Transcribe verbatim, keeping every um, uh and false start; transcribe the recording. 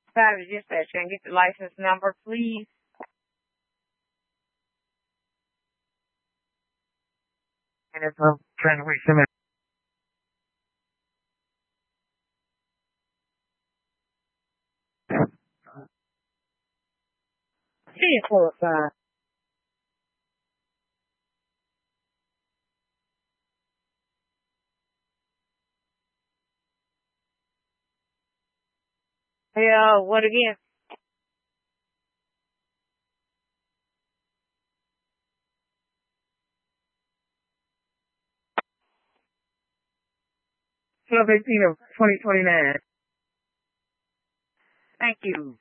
Savage Dispatcher, and get the license number, please. And it's a trying to reach them. ten forty-five. Yeah, what again? twelve eighteen of twenty twenty-nine. Thank you.